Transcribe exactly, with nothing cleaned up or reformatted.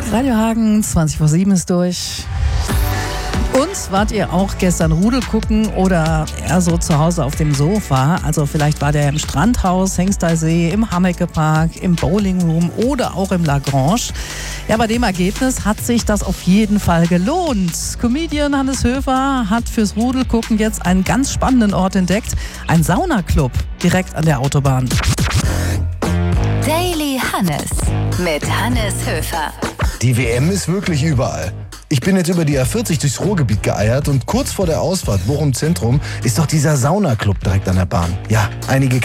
Radio Hagen, zwanzig vor sieben ist durch. Und wart ihr auch gestern Rudel gucken oder eher so zu Hause auf dem Sofa? Also vielleicht war der im Strandhaus, Hengsteysee, im Hammeke-Park, im Bowling Room oder auch im Lagrange. Ja, bei dem Ergebnis hat sich das auf jeden Fall gelohnt. Comedian Hannes Höfer hat fürs Rudel gucken jetzt einen ganz spannenden Ort entdeckt. Ein Saunaclub direkt an der Autobahn. Daily Hannes mit Hannes Höfer. Die W M ist wirklich überall. Ich bin jetzt über die A vierzig durchs Ruhrgebiet geeiert und kurz vor der Ausfahrt Bochum Zentrum ist doch dieser Saunaclub direkt an der Bahn. Ja, einige